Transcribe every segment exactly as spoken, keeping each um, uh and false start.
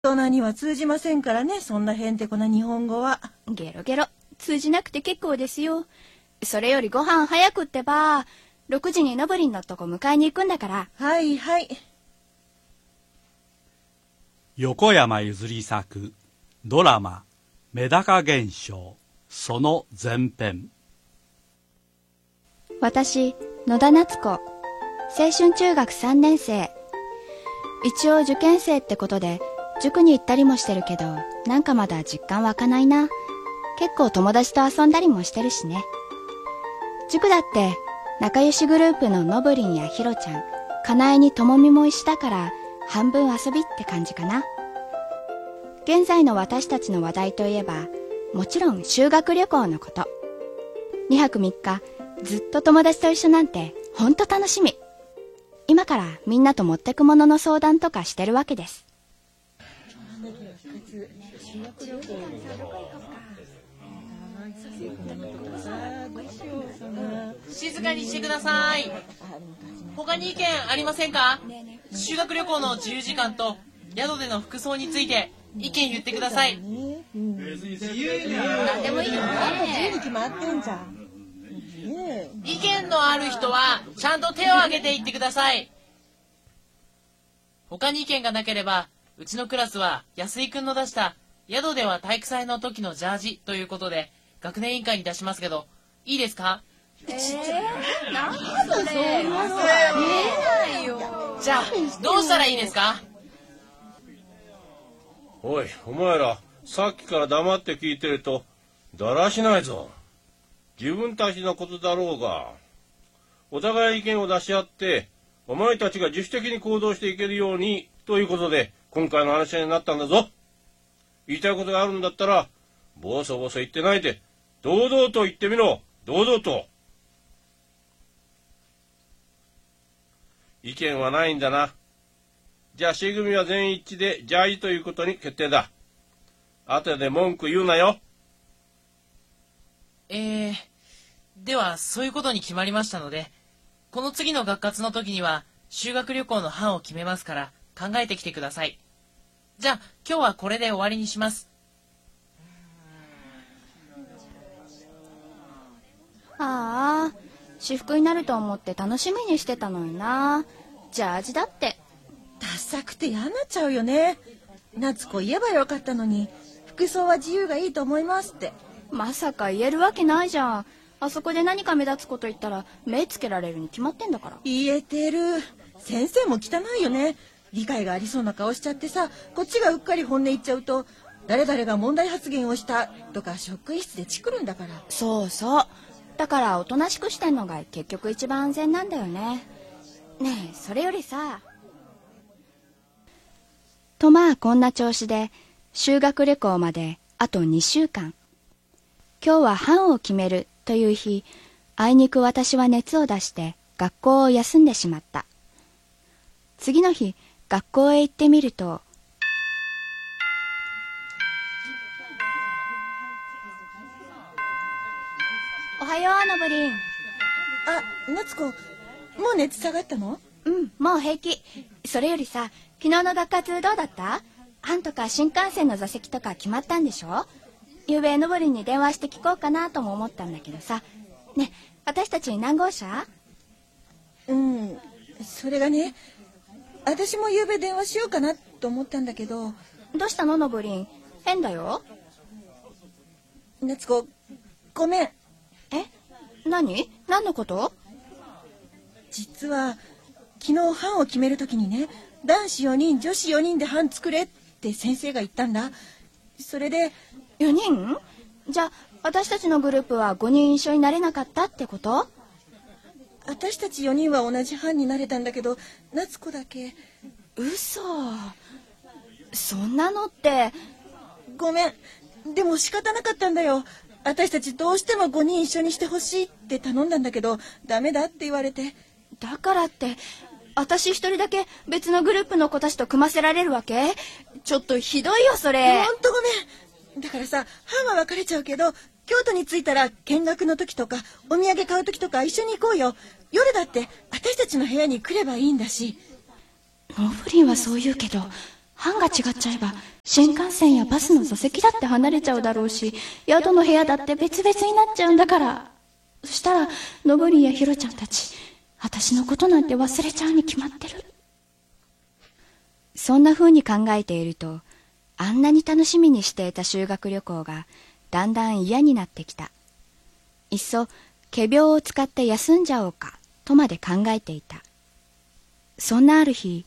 大人には通じませんからね、そんなへんてこな日本語は。 ゲロゲロ、通じなくて結構ですよ。それよりご飯早くってば、ろくじにのぶりんのとこ迎えに行くんだから。 はいはい。 横山ゆずり作ドラマ「メダカ現象」その前編。 私、野田夏子、青春中学さんねん生。一応受験生ってことで塾に行ったりもしてるけど、なんかまだ実感湧かないな。結構友達と遊んだりもしてるしね。塾だって仲良しグループののぶりんやひろちゃん、かなえにともみも一緒だから半分遊びって感じかな。現在の私たちの話題といえば、もちろん修学旅行のこと。にはくみっかずっと友達と一緒なんてほんと楽しみ。今からみんなと持ってくものの相談とかしてるわけです。 静かにしてください。他に意見ありませんか？修学旅行の自由時間と宿での服装について意見言ってください。 自由に何でもいいよ。自由に決まってんじゃん。 意見のある人はちゃんと手を挙げて言ってください。他に意見がなければ、うちのクラスは安井くんの出した宿では体育祭の時のジャージということで学年委員会に出しますけど、いいですか？ えー、なんかそれ見えないよ。 じゃあどうしたらいいですか？ おい、お前らさっきから黙って聞いてるとだらしないぞ。自分たちのことだろうが、お互い意見を出し合ってお前たちが自主的に行動していけるようにということで今回の話し合いになったんだぞ。言いたいことがあるんだったらボソボソ言ってないで堂々と言ってみろ。堂々と。意見はないんだな。じゃあ C 組は全員一致でジャージということに決定だ。後で文句言うなよ。 えー、ではそういうことに決まりましたので、この次の学活の時には修学旅行の班を決めますから考えてきてください。じゃあ今日はこれで終わりにします。 ああ、私服になると思って楽しみにしてたのにな。ジャージだってダサくて嫌になっちゃうよね。夏子言えばよかったのに、服装は自由がいいと思いますって。 まさか言えるわけないじゃん。あそこで何か目立つこと言ったら目つけられるに決まってんだから。 言えてる。先生も汚いよね。理解がありそうな顔しちゃってさ、こっちがうっかり本音言っちゃうと、誰々が問題発言をしたとか職員室でチクるんだから。 そうそう、だからおとなしくしてんのが結局一番安全なんだよね。ねえ、それよりさ。とまあこんな調子で修学旅行まであとにしゅうかん。今日は班を決めるという日、あいにく私は熱を出して学校を休んでしまった。次の日学校へ行ってみると、おはようのぶりん。 あ、夏子、もう熱下がったの？ うん、もう平気。それよりさ、昨日の学活どうだった？班とか新幹線の座席とか決まったんでしょ？ゆうべのぶりんに電話して聞こうかなとも思ったんだけどさ。ね、私たち何号車？ うん、それがね、私もゆうべ電話しようかなと思ったんだけど。 どうしたののぶりん？変だよ。 夏子、ごめん。 え？何？何のこと？ 実は昨日班を決めるときにね、男子よにん女子よにんで班作れって先生が言ったんだ。それでよにん？じゃあ私たちのグループはごにん一緒になれなかったってこと？ 私たちよにんは同じ班になれたんだけど、夏子だけ。 嘘。そんなのって。 ごめん、でも仕方なかったんだよ。私たちどうしてもごにん一緒にしてほしいって頼んだんだけど、ダメだって言われて。 だからって私一人だけ別のグループの子たちと組ませられるわけ？ちょっとひどいよそれ。 ほんとごめん。だからさ、班は分かれちゃうけど、京都に着いたら見学の時とかお土産買う時とか一緒に行こうよ。夜だって私たちの部屋に来ればいいんだし。 のぶりんはそう言うけど、 班が違っちゃえば新幹線やバスの座席だって離れちゃうだろうし、宿の部屋だって別々になっちゃうんだから。そしたらのぶりんやひろちゃんたち、私のことなんて忘れちゃうに決まってる。そんな風に考えていると、あんなに楽しみにしていた修学旅行がだんだん嫌になってきた。いっそ仮病を使って休んじゃおうかとまで考えていた。そんなある日、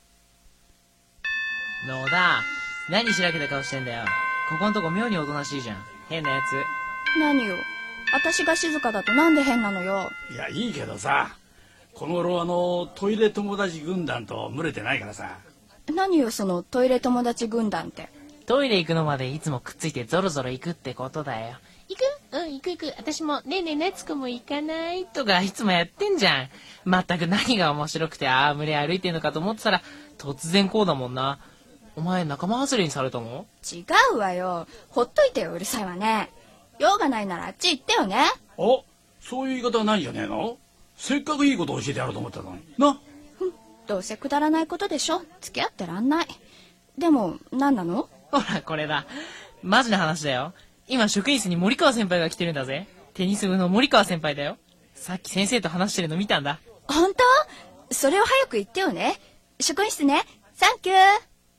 野田、何しらけた顔してんだよ。ここんとこ妙におとなしいじゃん。変なやつ。 何よ、私が静かだとなんで変なのよ。 いや、いいけどさ、この頃あのトイレ友達軍団と群れてないからさ。 何よそのトイレ友達軍団って。 トイレ行くのまでいつもくっついてゾロゾロ行くってことだよ。行く？うん、行く行く。私も、ねえねえ夏子も行かないとかいつもやってんじゃん。まったく何が面白くてああ群れ歩いてんのかと思ってたら突然こうだもんな。お前仲間外れにされたの？ 違うわよ。ほっといてよ、うるさいわね。用がないならあっち行ってよね。 お、そういう言い方はないんじゃねえの？せっかくいいこと教えてやろうと思ったのにな。 どうせくだらないことでしょ。付き合ってらんない。でも何なの？ ほらこれだ。マジな話だよ。今職員室に森川先輩が来てるんだぜ。テニス部の森川先輩だよ。さっき先生と話してるの見たんだ。 本当？それを早く言ってよね。職員室ね。サンキュー。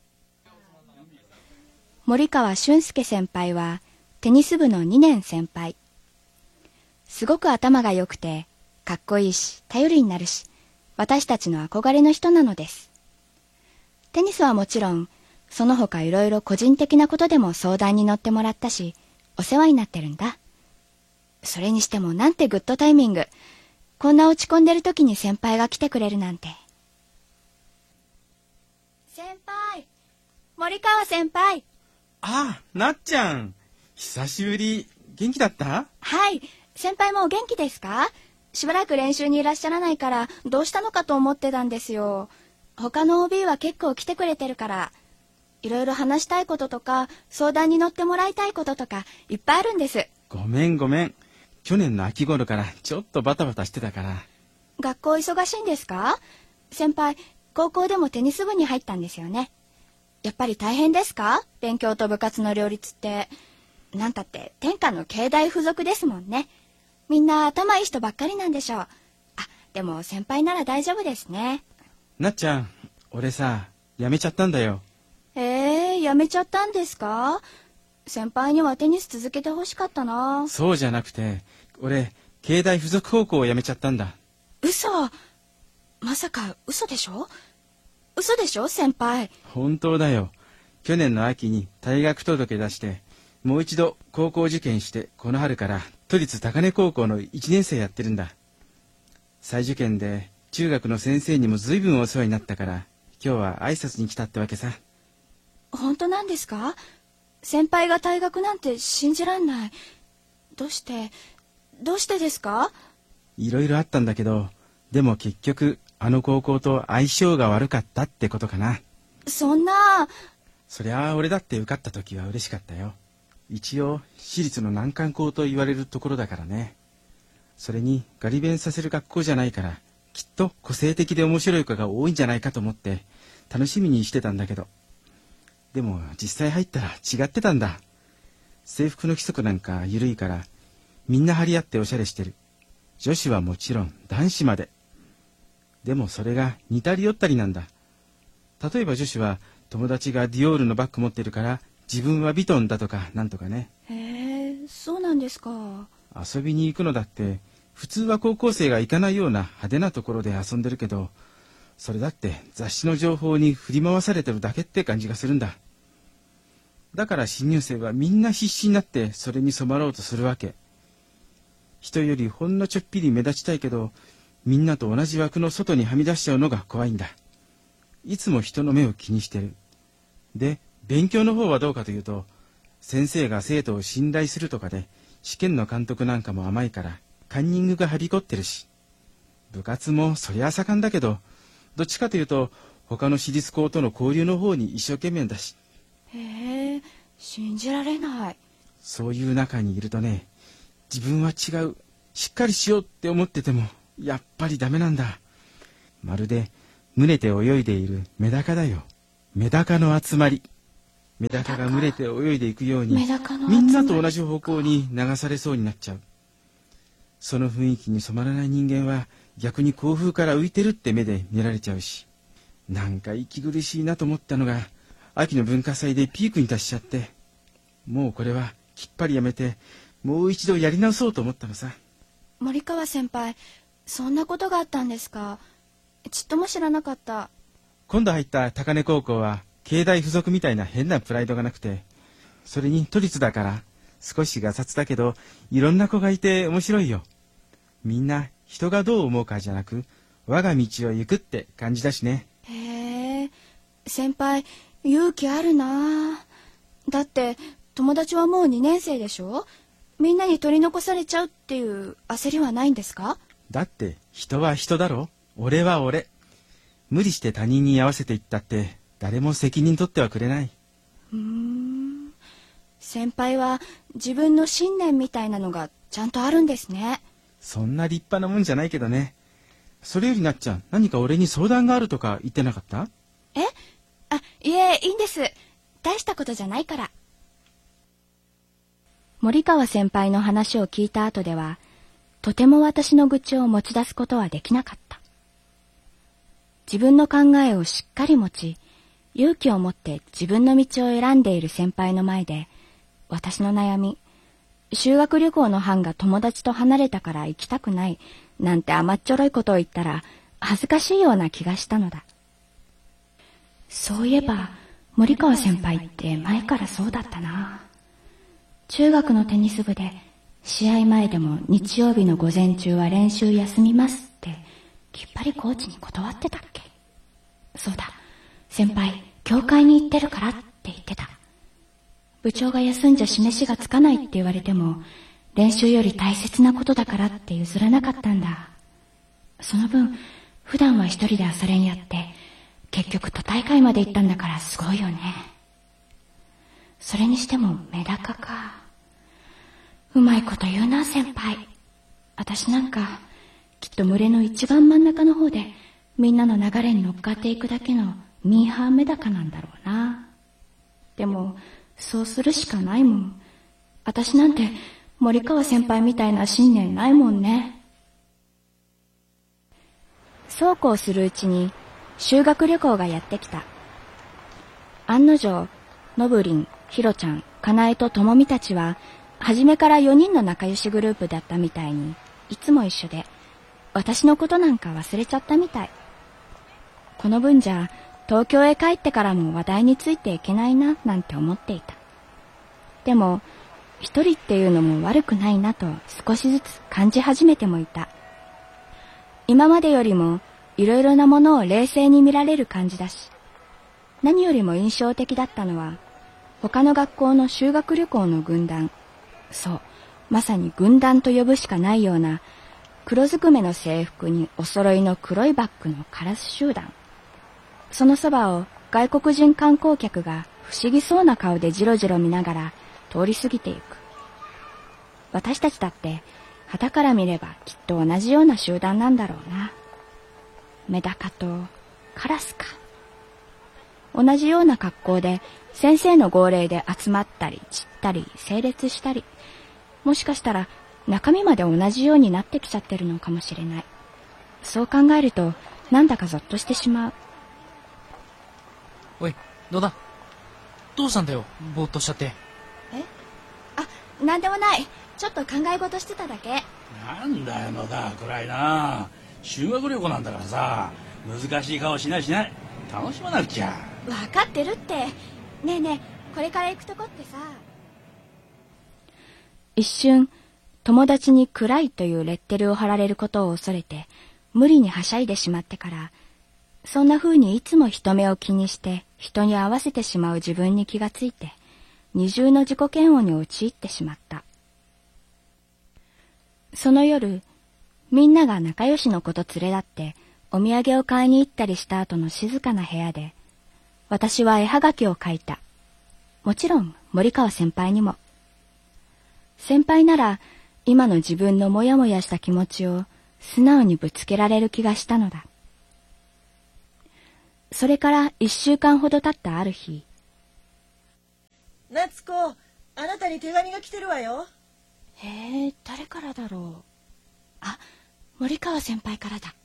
森川俊介先輩はテニス部のにねん先輩。すごく頭が良くてかっこいいし頼りになるし、私たちの憧れの人なのです。テニスはもちろん、その他いろいろ個人的なことでも相談に乗ってもらったし、お世話になってるんだ。それにしてもなんてグッドタイミング。こんな落ち込んでる時に先輩が来てくれるなんて。先輩、森川先輩。 ああ、なっちゃん。久しぶり。元気だった？ はい。先輩もお元気ですか？しばらく練習にいらっしゃらないからどうしたのかと思ってたんですよ。他の オービー は結構来てくれてるから、いろいろ話したいこととか相談に乗ってもらいたいこととかいっぱいあるんです。 ごめんごめん。去年の秋頃からちょっとバタバタしてたから。 学校忙しいんですか？先輩、高校でもテニス部に入ったんですよね。やっぱり大変ですか？勉強と部活の両立って。なんたって天下の慶大附属ですもんね。みんな頭いい人ばっかりなんでしょう。あ、でも先輩なら大丈夫ですね。 なっちゃん、俺さ、辞めちゃったんだよ。 えー、辞めちゃったんですか？先輩にはテニス続けてほしかったな。 そうじゃなくて、俺、慶大附属高校を辞めちゃったんだ。 嘘。まさか嘘でしょ？嘘でしょ先輩。 本当だよ。去年の秋に退学届出して、もう一度高校受験して、この春から都立高根高校のいちねん生やってるんだ。再受験で中学の先生にも随分お世話になったから、今日は挨拶に来たってわけさ。 本当なんですか？先輩が退学なんて信じらんない。どうしてどうしてですか？ いろいろあったんだけど、でも結局あの高校と相性が悪かったってことかな。 そんな。 そりゃあ俺だって受かった時は嬉しかったよ。一応私立の難関校と言われるところだからね。それにガリ勉させる学校じゃないから、きっと個性的で面白い子が多いんじゃないかと思って楽しみにしてたんだけど、でも実際入ったら違ってたんだ。制服の規則なんか緩いからみんな張り合っておしゃれしてる。女子はもちろん男子まで。でもそれが似たり寄ったりなんだ。例えば女子は友達がディオールのバッグ持ってるから自分はヴィトンだとかなんとかね。 へえ、そうなんですか。 遊びに行くのだって普通は高校生が行かないような派手なところで遊んでるけど、それだって雑誌の情報に振り回されてるだけって感じがするんだ。だから新入生はみんな必死になってそれに染まろうとするわけ。人よりほんのちょっぴり目立ちたいけど、みんなと同じ枠の外にはみ出しちゃうのが怖いんだ。いつも人の目を気にしてる。で、勉強の方はどうかというと、先生が生徒を信頼するとかで、試験の監督なんかも甘いからカンニングがはびこってるし、部活もそりゃ盛んだけど、どっちかというと他の私立校との交流の方に一生懸命だし。 へえ、信じられない。 そういう中にいるとね、自分は違う、しっかりしようって思っててもやっぱりダメなんだ。まるで群れて泳いでいるメダカだよ。 メダカの集まり。メダカが群れて泳いでいくように、 メダカの集まりみんなと同じ方向に流されそうになっちゃう。その雰囲気に染まらない人間は逆に校風から浮いてるって目で見られちゃうし、なんか息苦しいなと思ったのが秋の文化祭でピークに達しちゃって、もうこれはきっぱりやめてもう一度やり直そうと思ったのさ。 森川先輩、そんなことがあったんですか。ちっとも知らなかった。 今度入った高根高校は京大附属みたいな変なプライドがなくて、それに都立だから少しガサツだけどいろんな子がいて面白いよ。みんな人がどう思うかじゃなく我が道を行くって感じだしね。 へえ、先輩勇気あるな。だって友達はもうにねん生でしょ。みんなに取り残されちゃうっていう焦りはないんですか。 だって人は人だろ。俺は俺。無理して他人に合わせていったって誰も責任取ってはくれない。 うーん、先輩は自分の信念みたいなのがちゃんとあるんですね。 そんな立派なもんじゃないけどね。それよりなっちゃん、何か俺に相談があるとか言ってなかった？ え？あ、いえ、いいんです。大したことじゃないから。森川先輩の話を聞いた後では、とても私の愚痴を持ち出すことはできなかった。自分の考えをしっかり持ち、勇気を持って自分の道を選んでいる先輩の前で、私の悩み、修学旅行の班が友達と離れたから行きたくないなんて甘っちょろいことを言ったら恥ずかしいような気がしたのだ。そういえば森川先輩って前からそうだったな。中学のテニス部で試合前でも日曜日の午前中は練習休みますってきっぱりコーチに断ってたっけ。そうだ、先輩教会に行ってるからって言ってた。部長が休んじゃ示しがつかないって言われても練習より大切なことだからって譲らなかったんだ。その分普段は一人で朝練やって結局都大会まで行ったんだからすごいよね。それにしてもメダカか。うまいこと言うな先輩。私なんかきっと群れの一番真ん中の方でみんなの流れに乗っかっていくだけのミーハーメダカなんだろうな。でもそうするしかないもん。私なんて森川先輩みたいな信念ないもんね。そうこうするうちに修学旅行がやってきた。案の定、のぶりん、ひろちゃん、かなえとともみたちは初めからよにんの仲良しグループだったみたいにいつも一緒で、私のことなんか忘れちゃったみたい。この分じゃ東京へ帰ってからも話題についていけないななんて思っていた。でも一人っていうのも悪くないなと少しずつ感じ始めてもいた。今までよりもいろいろなものを冷静に見られる感じだし、何よりも印象的だったのは他の学校の修学旅行の軍団。そう、まさに軍団と呼ぶしかないような黒ずくめの制服にお揃いの黒いバッグのカラス集団。そのそばを外国人観光客が不思議そうな顔でじろじろ見ながら通り過ぎていく。私たちだって傍から見ればきっと同じような集団なんだろうな。メダカとカラスか。同じような格好で先生の号令で集まったり散ったり整列したり、もしかしたら中身まで同じようになってきちゃってるのかもしれない。そう考えるとなんだかゾッとしてしまう。 おい、どうだ？どうしたんだよ、ぼーっとしちゃって。 え？あ、なんでもない。ちょっと考え事してただけ。 なんだよ野田、暗いな。修学旅行なんだからさ、難しい顔しないしない。楽しまなくちゃ。 分かってるって。ねえねえ、これから行くとこってさ。一瞬友達に暗いというレッテルを貼られることを恐れて無理にはしゃいでしまってから、そんな風にいつも人目を気にして人に合わせてしまう自分に気がついて、二重の自己嫌悪に陥ってしまった。その夜、みんなが仲良しの子と連れ立ってお土産を買いに行ったりした後の静かな部屋で、私は絵はがきを書いた。もちろん森川先輩にも。先輩なら今の自分のモヤモヤした気持ちを素直にぶつけられる気がしたのだ。 それから一週間ほど経ったある日。 夏子、あなたに手紙が来てるわよ。 へえ、誰からだろう。あ、森川先輩からだ。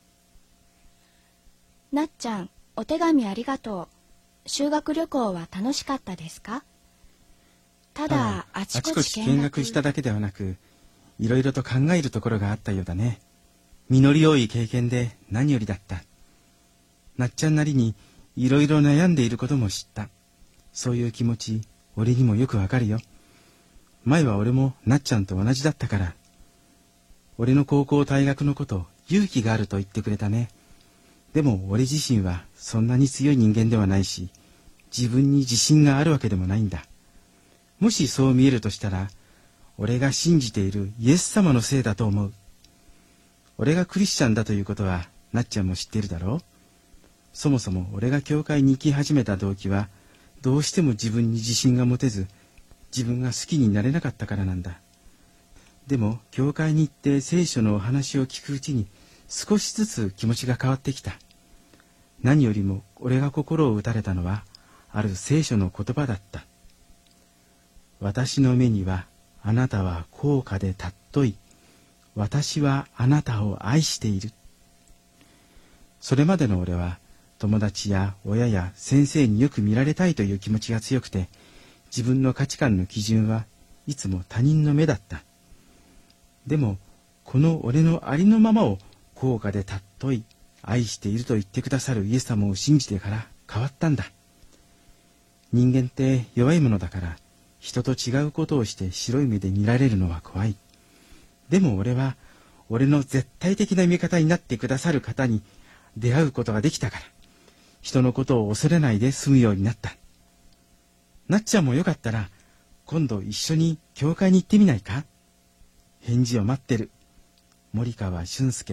なっちゃん、お手紙ありがとう。修学旅行は楽しかったですか？ただ、あちこち見学しただけではなく、いろいろと考えるところがあったようだね。実り多い経験で何よりだった。なっちゃんなりにいろいろ悩んでいることも知った。そういう気持ち、俺にもよくわかるよ。前は俺もなっちゃんと同じだったから。俺の高校退学のこと勇気があると言ってくれたね。でも俺自身はそんなに強い人間ではないし、自分に自信があるわけでもないんだ。もしそう見えるとしたら、俺が信じているイエス様のせいだと思う。俺がクリスチャンだということはなっちゃんも知っているだろう。そもそも俺が教会に行き始めた動機は、どうしても自分に自信が持てず、自分が好きになれなかったからなんだ。でも教会に行って聖書のお話を聞くうちに、少しずつ気持ちが変わってきた。何よりも俺が心を打たれたのは、ある聖書の言葉だった。私の目にはあなたは高価で尊い。私はあなたを愛している。それまでの俺は、友達や親や先生によく見られたいという気持ちが強くて、自分の価値観の基準はいつも他人の目だった。でもこの俺のありのままを高価で尊い、愛していると言ってくださるイエス様を信じてから変わったんだ。人間って弱いものだから、人と違うことをして白い目で見られるのは怖い。でも俺は俺の絶対的な味方になってくださる方に出会うことができたから、人のことを恐れないで済むようになった。なっちゃんもよかったら今度一緒に教会に行ってみないか？返事を待ってる。森川俊介。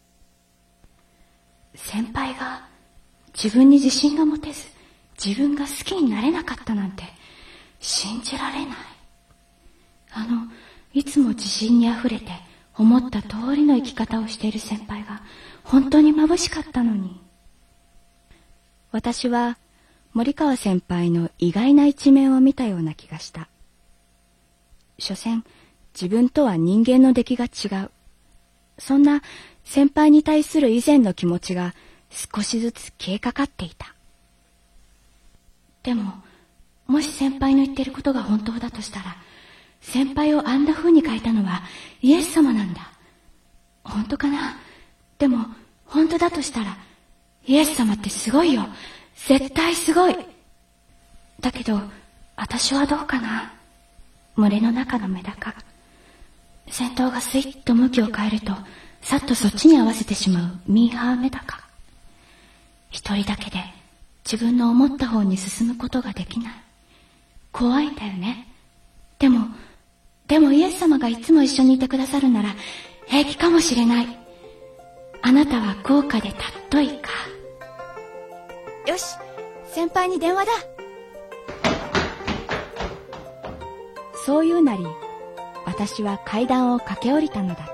先輩が自分に自信が持てず、自分が好きになれなかったなんて信じられない。あのいつも自信にあふれて思った通りの生き方をしている先輩が本当に眩しかったのに。私は森川先輩の意外な一面を見たような気がした。所詮自分とは人間の出来が違う。そんな先輩に対する以前の気持ちが少しずつ消えかかっていた。でももし先輩の言っていることが本当だとしたら、先輩をあんな風に変えたのはイエス様なんだ。本当かな？でも本当だとしたら、イエス様ってすごいよ。絶対すごい。だけど私はどうかな。群れの中のメダカ。先頭がスイッと向きを変えると、さっとそっちに合わせてしまうミーハーメダカ。一人だけで自分の思った方に進むことができない。怖いんだよね。でもでもイエス様がいつも一緒にいてくださるなら平気かもしれない。あなたは高価で尊いか。よし、先輩に電話だ。そういうなり、私は階段を駆け下りたのだった。